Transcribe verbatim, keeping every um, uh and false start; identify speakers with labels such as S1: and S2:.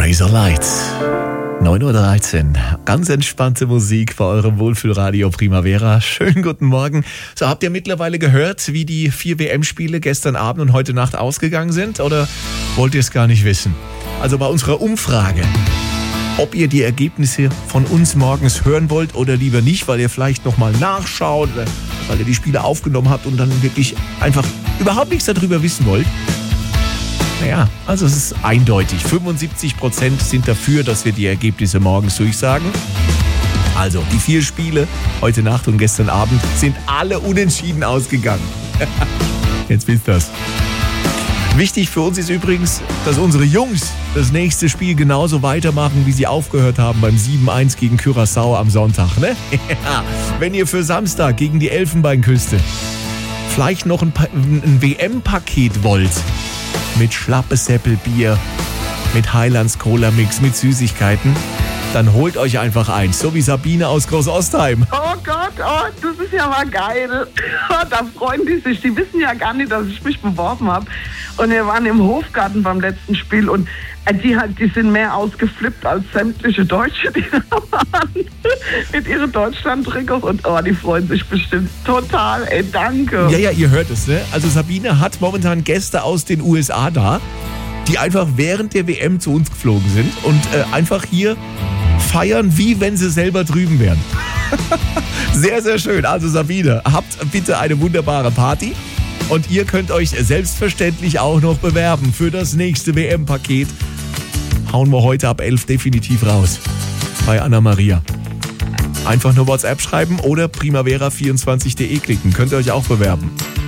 S1: Razorlight. neun Uhr dreizehn. Ganz entspannte Musik bei eurem Wohlfühlradio Primavera. Schönen guten Morgen. So, habt ihr mittlerweile gehört, wie die vier W M-Spiele gestern Abend und heute Nacht ausgegangen sind? Oder wollt ihr es gar nicht wissen? Also bei unserer Umfrage, ob ihr die Ergebnisse von uns morgens hören wollt oder lieber nicht, weil ihr vielleicht nochmal nachschaut, weil ihr die Spiele aufgenommen habt und dann wirklich einfach überhaupt nichts darüber wissen wollt. Naja, also es ist eindeutig. fünfundsiebzig Prozent sind dafür, dass wir die Ergebnisse morgens durchsagen. Also, die vier Spiele, heute Nacht und gestern Abend, sind alle unentschieden ausgegangen. Jetzt wisst ihr's. Wichtig für uns ist übrigens, dass unsere Jungs das nächste Spiel genauso weitermachen, wie sie aufgehört haben beim sieben eins gegen Curaçao am Sonntag. Ne? Wenn ihr für Samstag gegen die Elfenbeinküste vielleicht noch ein, pa- ein W M-Paket wollt, mit Schlappesäppelbier, mit Highlands Cola Mix, mit Süßigkeiten, dann holt euch einfach eins, so wie Sabine aus Großostheim.
S2: Oh Gott, oh, das ist ja mal geil. Da freuen die sich. Die wissen ja gar nicht, dass ich mich beworben habe. Und wir waren im Hofgarten beim letzten Spiel und die, halt, die sind mehr ausgeflippt als sämtliche Deutsche, die da waren. Mit ihren Deutschland-Trikots. Und oh, die freuen sich bestimmt total. Ey, danke.
S1: Ja, ja, ihr hört es, ne? Also Sabine hat momentan Gäste aus den U S A da, die einfach während der W M zu uns geflogen sind und äh, einfach hier feiern, wie wenn sie selber drüben wären. Sehr, sehr schön. Also Sabine, habt bitte eine wunderbare Party. Und ihr könnt euch selbstverständlich auch noch bewerben für das nächste W M-Paket. Hauen wir heute ab elf definitiv raus. Bei Anna-Maria. Einfach nur WhatsApp schreiben oder primavera vierundzwanzig punkt de klicken. Könnt ihr euch auch bewerben.